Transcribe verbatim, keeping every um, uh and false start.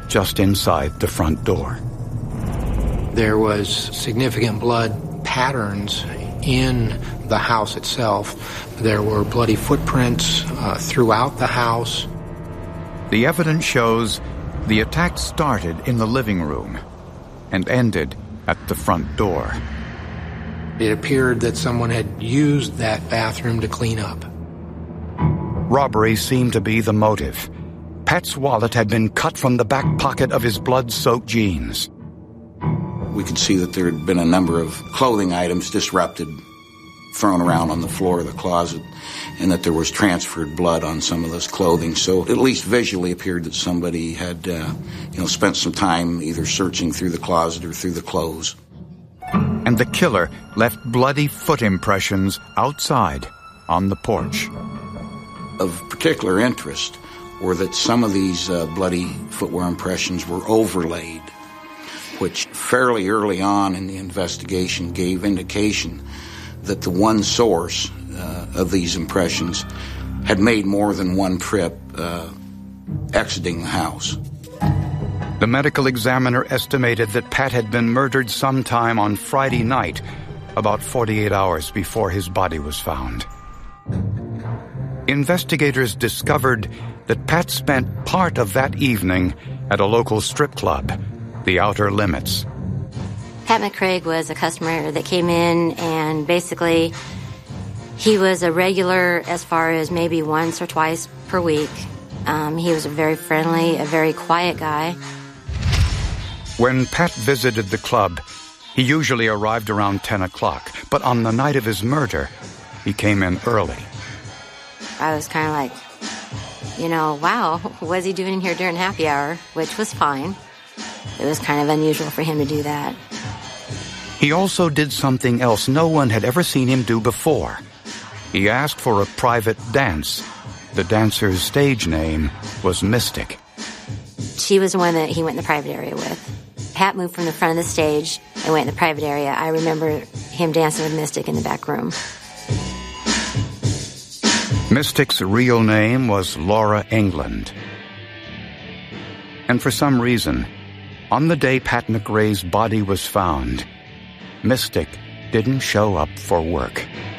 just inside the front door. There was significant blood patterns in the house itself. There were bloody footprints uh, throughout the house. The evidence shows the attack started in the living room and ended at the front door. It appeared that someone had used that bathroom to clean up. Robbery seemed to be the motive. Pat's wallet had been cut from the back pocket of his blood-soaked jeans. We could see that there had been a number of clothing items disrupted, thrown around on the floor of the closet, and that there was transferred blood on some of this clothing. So at least visually appeared that somebody had, uh, you know, spent some time either searching through the closet or through the clothes. And the killer left bloody foot impressions outside on the porch. Of particular interest were that some of these uh, bloody footwear impressions were overlaid, which fairly early on in the investigation gave indication that the one source uh, of these impressions had made more than one trip uh, exiting the house. The medical examiner estimated that Pat had been murdered sometime on Friday night, about forty-eight hours before his body was found. Investigators discovered that Pat spent part of that evening at a local strip club, the Outer Limits. Pat McCraig was a customer that came in, and basically he was a regular as far as maybe once or twice per week. Um, he was a very friendly, a very quiet guy. When Pat visited the club, he usually arrived around ten o'clock, but on the night of his murder, he came in early. I was kind of like, you know, wow, what is he doing here during happy hour? Which was fine. It was kind of unusual for him to do that. He also did something else no one had ever seen him do before. He asked for a private dance. The dancer's stage name was Mystic. She was the one that he went in the private area with. Pat moved from the front of the stage and went in the private area. I remember him dancing with Mystic in the back room. Mystic's real name was Laura England. And for some reason, on the day Pat McRae's body was found, Mystic didn't show up for work.